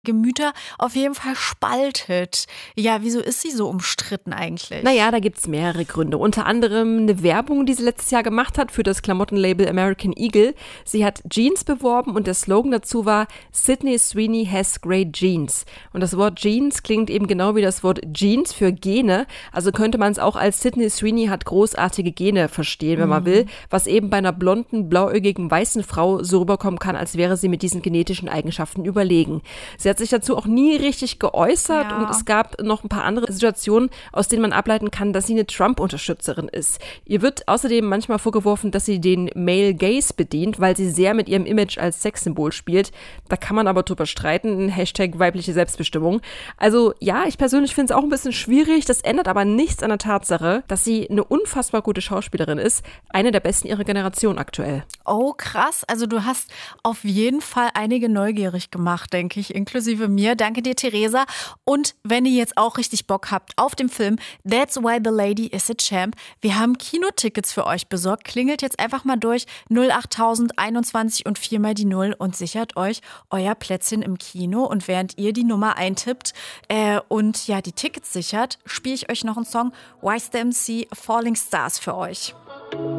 Gemüter auf jeden Fall spaltet. Ja, wieso ist sie so umstritten eigentlich? Naja, da gibt's mehrere Gründe. Unter anderem eine Werbung, die sie letztes Jahr gemacht hat für das Klamottenlabel American Eagle. Sie hat Jeans beworben und der Slogan dazu war Sydney Sweeney has great jeans. Und das Wort Jeans klingt eben genau wie das Wort Jeans für Gene. Also könnte man es auch als Sydney Sweeney hat großartige Gene verstehen, wenn man will. Was eben bei einer blonden, blauäugigen, weißen Frau so rüberkommen kann, als wäre sie mit diesen genetischen Eigenschaften überlegen. Sie hat sich dazu auch nie richtig geäußert und es gab noch ein paar andere Situationen, aus denen man ableiten kann, dass sie eine Trump-Unterstützerin ist. Ihr wird außerdem manchmal vorgeworfen, dass sie den Male Gaze bedient, weil sie sehr mit ihrem Image als Sexsymbol spielt. Da kann man aber drüber streiten, Hashtag weibliche Selbstbestimmung. Also ja, ich persönlich finde es auch ein bisschen schwierig, das ändert aber nichts an der Tatsache, dass sie eine unfassbar gute Schauspielerin ist, eine der besten ihrer Generation aktuell. Oh, krass. Also du hast auf jeden Fall einige neugierig gemacht, denke ich, inklusive mir. Danke dir, Theresa. Und wenn ihr jetzt auch richtig Bock habt auf den Film That's Why the Lady is a Champ, wir haben Kinotickets für euch besorgt. Klingelt jetzt einfach mal durch 08021 und 4 mal die 0 und sichert euch euer Plätzchen im Kino. Und während ihr die Nummer eintippt und ja die Tickets sichert, spiele ich euch noch einen Song Wise the MC Falling Stars für euch.